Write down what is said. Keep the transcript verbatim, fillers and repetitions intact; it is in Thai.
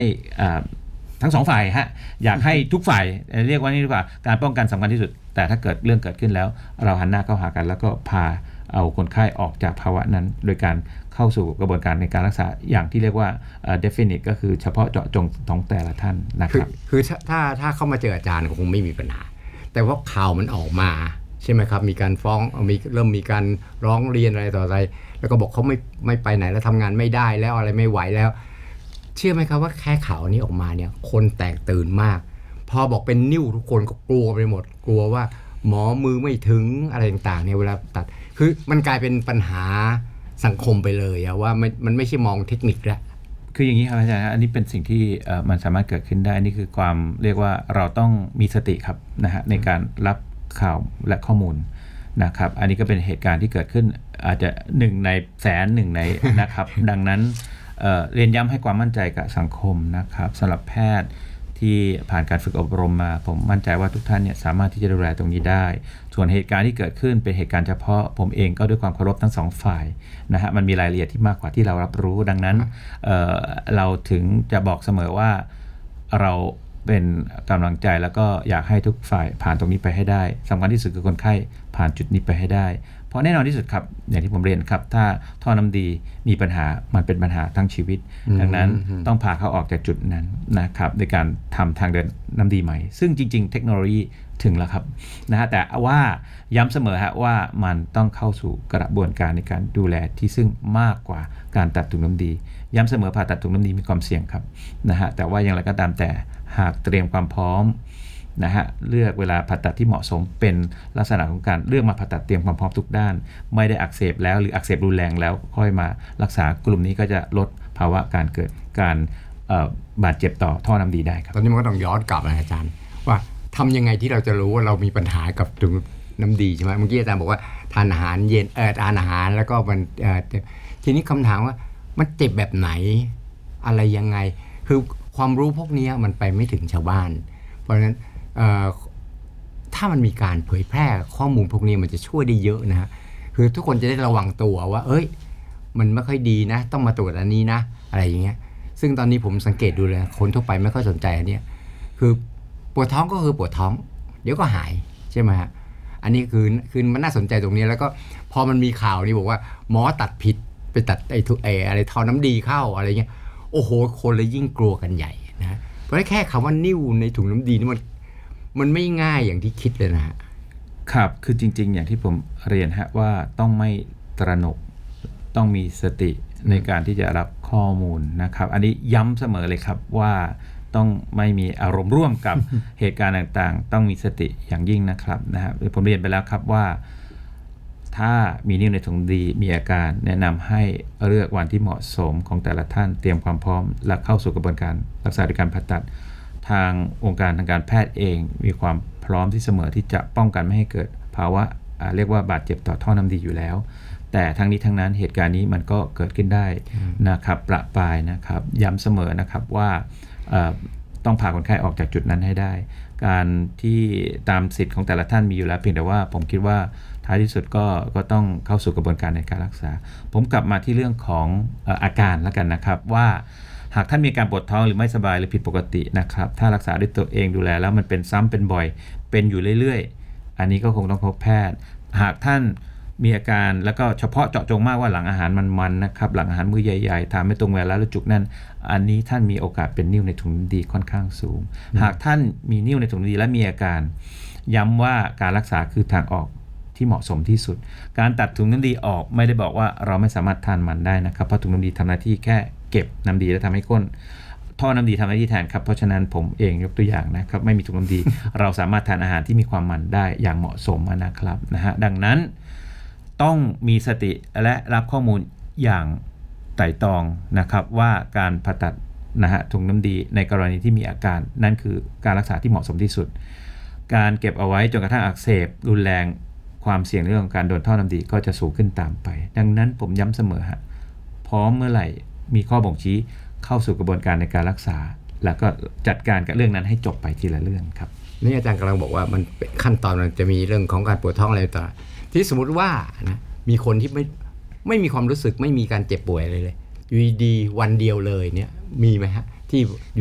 ทั้งสองฝ่ายฮะอยากให้ทุกฝ่ายเรียกว่านี่ดีกว่าการป้องกันสำคัญที่สุดแต่ถ้าเกิดเรื่องเกิดขึ้นแล้วเราหันหน้าเข้าหากันแล้วก็พาเอาคนไข้ออกจากภาวะนั้นโดยการเข้าสู่กระบวนการในการรักษาอย่างที่เรียกว่า definite ก็คือเฉพาะเจาะจงของแต่ละท่านนะครับคือถ้าถ้าเข้ามาเจออาจารย์คงไม่มีปัญหาแต่ว่าข่าวมันออกมาใช่ไหมครับมีการฟ้องมีเริ่มมีการร้องเรียนอะไรต่ออะไรแล้วก็บอกเขาไม่ไม่ไปไหนแล้วทำงานไม่ได้แล้วอะไรไม่ไหวแล้วเชื่อไหมครับว่าแค่ข่าวนี้ออกมาเนี่ยคนแตกตื่นมากพอบอกเป็นนิ้วทุกคนก็กลัวไปหมดกลัวว่าหมอมือไม่ถึงอะไรต่างๆเนี่ยเวลาตัดคือมันกลายเป็นปัญหาสังคมไปเลยอะว่ามันมันไม่ใช่มองเทคนิคแล้วคืออย่างนี้ครับอาจารย์อันนี้เป็นสิ่งที่มันสามารถเกิดขึ้นได้นี่คือความเรียกว่าเราต้องมีสติครับนะฮะในการรับข่าวและข้อมูลนะครับอันนี้ก็เป็นเหตุการณ์ที่เกิดขึ้นอาจจะหนึ่งในแสนหนึ่งในนะครับ ดังนั้นเอ่อเรียนย้ำให้ความมั่นใจกับสังคมนะครับสำหรับแพทย์ที่ผ่านการฝึกอบรมมาผมมั่นใจว่าทุกท่านเนี่ยสามารถที่จะดูแลตรงนี้ได้ส่วนเหตุการณ์ที่เกิดขึ้นเป็นเหตุการณ์เฉพาะผมเองก็ด้วยความเคารพทั้งสองฝ่ายนะฮะมันมีรายละเอียดที่มากกว่าที่เรารับรู้ดังนั้น เอ่อเราถึงจะบอกเสมอว่าเราเป็นกำลังใจแล้วก็อยากให้ทุกฝ่ายผ่านตรงนี้ไปให้ได้สำคัญที่สุดคือคนไข้ผ่านจุดนี้ไปให้ได้เพราะแน่นอนที่สุดครับอย่างที่ผมเรียนครับถ้าท่อน้ำดีมีปัญหามันเป็นปัญหาทั้งชีวิตดังนั้นต้องพาเขาออกจากจุดนั้นนะครับในการทำทางเดินน้ำดีใหม่ซึ่งจริงๆเทคโนโลยีถึงแล้วครับนะฮะแต่ว่าย้ำเสมอฮะว่ามันต้องเข้าสู่กระบวนการในการดูแลที่ซึ่งมากกว่าการตัดถุงน้ำดีย้ำเสมอผ่าตัดถุงน้ำดีมีความเสี่ยงครับนะฮะแต่ว่าอย่างไรก็ตามแต่หากเตรียมความพร้อมนะฮะเลือกเวลาผ่าตัดที่เหมาะสมเป็นลักษณะของการเลือกมาผ่าตัดเตรียมความพร้อมทุกด้านไม่ได้อักเสบแล้วหรืออักเสบรุนแรงแล้วค่อยมารักษากลุ่มนี้ก็จะลดภาวะการเกิดการบาดเจ็บต่อท่อน้ำดีได้ครับตอนนี้มันก็ต้องย้อนกลับนะอาจารย์ว่าทำยังไงที่เราจะรู้ว่าเรามีปัญหากับถุงน้ำดีใช่ไหมเมื่อกี้อาจารย์บอกว่าทานอาหารเย็นเออทานอาหารแล้วก็มันเออทีนี้คำถามว่ามันเจ็บแบบไหนอะไรยังไงคือความรู้พวกนี้มันไปไม่ถึงชาวบ้านเพราะฉะนั้นถ้ามันมีการเผยแพร่ข้อมูลพวกนี้มันจะช่วยได้เยอะนะฮะคือทุกคนจะได้ระวังตัวว่าเอ้ยมันไม่ค่อยดีนะต้องมาตรวจอันนี้นะอะไรอย่างเงี้ยซึ่งตอนนี้ผมสังเกตดูเลยคนทั่วไปไม่ค่อยสนใจอันนี้คือปวดท้องก็คือปวดท้องเดี๋ยวก็หายใช่ไหมฮะอันนี้คือคือมันน่าสนใจตรงนี้แล้วก็พอมันมีข่าวนี้บอกว่าหมอตัดผิดไปตัดไอ้ทุไอ้อะไรท่อน้ำดีเข้าอะไรเงี้ยโอ้โหคนเลยยิ่งกลัวกันใหญ่นะเพราะแค่คำว่านิ่วในถุงน้ำดีนี่มันมันไม่ง่ายอย่างที่คิดเลยนะครับคือจริงๆอย่างที่ผมเรียนฮะว่าต้องไม่ตระหนกต้องมีสติในการที่จะรับข้อมูลนะครับอันนี้ย้ำเสมอเลยครับว่าต้องไม่มีอารมณ์ร่วมกับ เหตุการณ์ต่างๆต้องมีสติอย่างยิ่งนะครับนะฮะผมเรียนไปแล้วครับว่าถ้ามีนิ่วในถุงดีมีอาการแนะนำให้เลือกวันที่เหมาะสมของแต่ละท่านเตรียมความพร้อมและเข้าสู่กระบวนการรักษาด้วยการผ่าตัดทางองค์การทางการแพทย์เองมีความพร้อมที่เสมอที่จะป้องกันไม่ให้เกิดภาวะเรียกว่าบาดเจ็บต่อท่อน้ำดีอยู่แล้วแต่ทั้งนี้ทั้งนั้นเหตุการณ์นี้มันก็เกิดขึ้นได้นะครับประปรายนะครับย้ำเสมอนะครับว่าต้องพาคนไข้ออกจากจุดนั้นให้ได้การที่ตามสิทธิ์ของแต่ละท่านมีอยู่แล้วเพียงแต่ว่าผมคิดว่าท้ายที่สุดก็ก็ต้องเข้าสู่กระบวนการในการรักษาผมกลับมาที่เรื่องของเอ่ออาการแล้วกันนะครับว่าหากท่านมีการปวดท้องหรือไม่สบายหรือผิดปกตินะครับถ้ารักษาด้วยตัวเองดูแลแล้วมันเป็นซ้ำเป็นบ่อยเป็นอยู่เรื่อยๆอันนี้ก็คงต้องพบแพทย์หากท่านมีอาการแล้วก็เฉพาะเจาะจงมากว่าหลังอาหารมันๆนะครับหลังอาหารมื้อใหญ่ๆทานไม่ตรงเวลาแล้วจุกนั่นอันนี้ท่านมีโอกาสเป็นนิ่วในถุงน้ำดีค่อนข้างสูงหากท่านมีนิ่วในถุงน้ำดีและมีอาการย้ำว่าการรักษาคือทางออกที่เหมาะสมที่สุดการตัดถุงน้ำดีออกไม่ได้บอกว่าเราไม่สามารถทานมันได้นะครับเพราะถุงน้ำดีทำหน้าที่แค่เก็บน้ำดีและทำให้ก้นท่อน้ำดีทำหน้าที่แทนครับเพราะฉะนั้นผมเองยกตัวอย่างนะครับไม่มีถุงน้ำดี เราสามารถทานอาหารที่มีความมันได้อย่างเหมาะสมนะครับนะฮะดังนั้นต้องมีสติและรับข้อมูลอย่างไตร่ตรองนะครับว่าการผ่าตัดนะฮะถุงน้ำดีในกรณีที่มีอาการนั่นคือการรักษาที่เหมาะสมที่สุดการเก็บเอาไว้จนกระทั่งอักเสบรุนแรงความเสี่ยงเรื่องของการโดนท่อน้ำดีก็จะสูงขึ้นตามไปดังนั้นผมย้ำเสมอฮะพร้อมเมื่อไหร่มีข้อบ่งชี้เข้าสู่กระบวนการในการรักษาแล้วก็จัดการกับเรื่องนั้นให้จบไปทีละเรื่องครับนี่อาจารย์กำลังบอกว่ามันขั้นตอนมันจะมีเรื่องของการปวดท้องอะไรต่างที่สมมติว่านะมีคนที่ไม่ไม่มีความรู้สึกไม่มีการเจ็บป่วยอะไรเลยอยู่ดีวันเดียวเลยเนี่ยมีไหมฮะที่